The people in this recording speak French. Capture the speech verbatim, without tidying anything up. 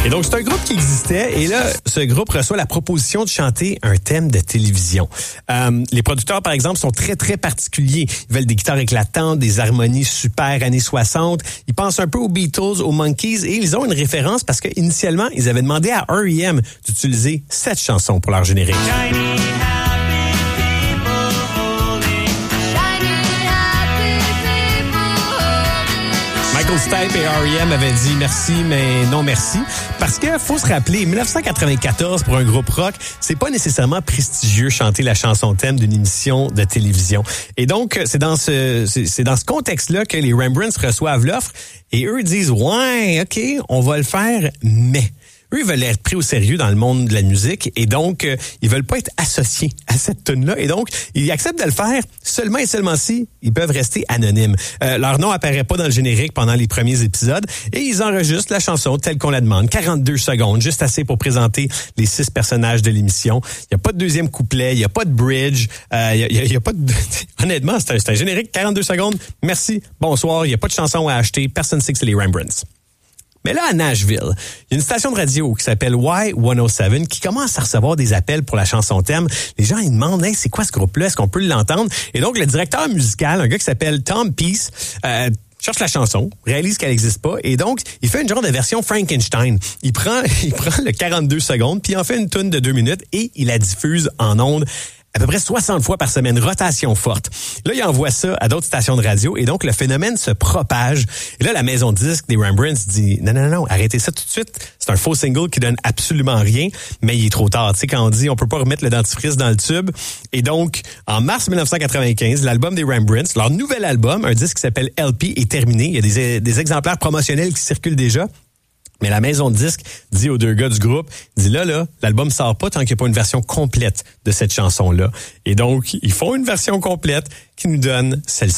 Et donc, c'est un groupe qui existait. Et là, ce groupe reçoit la proposition de chanter un thème de télévision. Euh, les producteurs, par exemple, sont très, très particuliers. Ils veulent des guitares éclatantes, des harmonies super années soixante. Ils pensent un peu aux Beatles, aux Monkees. Et ils ont une référence parce qu'initialement, ils avaient demandé à R E M d'utiliser cette chanson pour leur générique. Michael Stipe et R E M avaient dit merci, mais non merci. Parce que faut se rappeler, dix-neuf cent quatre-vingt-quatorze, pour un groupe rock, c'est pas nécessairement prestigieux chanter la chanson thème d'une émission de télévision. Et donc, c'est dans ce, c'est, c'est dans ce contexte-là que les Rembrandts reçoivent l'offre et eux disent, ouais, OK, on va le faire, mais... Eux, ils veulent être pris au sérieux dans le monde de la musique et donc, euh, ils veulent pas être associés à cette tune-là. Et donc, ils acceptent de le faire seulement et seulement si ils peuvent rester anonymes. Euh, leur nom apparaît pas dans le générique pendant les premiers épisodes et ils enregistrent la chanson telle qu'on la demande. quarante-deux secondes, juste assez pour présenter les six personnages de l'émission. Il y a pas de deuxième couplet, il y a pas de bridge, euh, il y a, il y a, il y a pas de... Honnêtement, c'est un, c'est un générique, quarante-deux secondes. Merci, bonsoir, il y a pas de chanson à acheter. Personne ne sait que c'est les Rembrandts. Mais là, à Nashville, il y a une station de radio qui s'appelle Y cent sept qui commence à recevoir des appels pour la chanson thème. Les gens, ils demandent, hey, c'est quoi ce groupe-là? Est-ce qu'on peut l'entendre? Et donc, le directeur musical, un gars qui s'appelle Tom Peace, euh, cherche la chanson, réalise qu'elle n'existe pas, et donc, il fait une genre de version Frankenstein. Il prend, il prend le quarante-deux secondes, puis il en fait une tune de deux minutes, et il la diffuse en ondes à peu près soixante fois par semaine, rotation forte. Là, il envoie ça à d'autres stations de radio et donc le phénomène se propage. Et là, la maison de disques des Rembrandts dit non, non, non, arrêtez ça tout de suite. C'est un faux single qui donne absolument rien, mais il est trop tard. Tu sais, quand on dit on peut pas remettre le dentifrice dans le tube. Et donc, en mars dix-neuf cent quatre-vingt-quinze, l'album des Rembrandts, leur nouvel album, un disque qui s'appelle L P, est terminé. Il y a des, des exemplaires promotionnels qui circulent déjà. Mais la maison de disques dit aux deux gars du groupe, dit là, là, l'album sort pas tant qu'il n'y a pas une version complète de cette chanson-là. Et donc, ils font une version complète qui nous donne celle-ci.